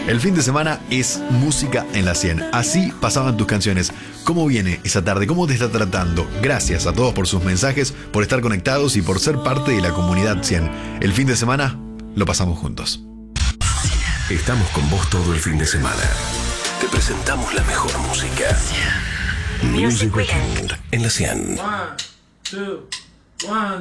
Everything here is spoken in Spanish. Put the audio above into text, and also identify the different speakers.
Speaker 1: El fin de semana es música en la 100. Así pasaban tus canciones. ¿Cómo viene esa tarde? ¿Cómo te está tratando? Gracias a todos por sus mensajes, por estar conectados y por ser parte de la comunidad 100. El fin de semana lo pasamos juntos.
Speaker 2: Estamos con vos todo el fin de semana. Te presentamos la mejor música. Music Weekend en la 100.
Speaker 3: 1, 2, 1.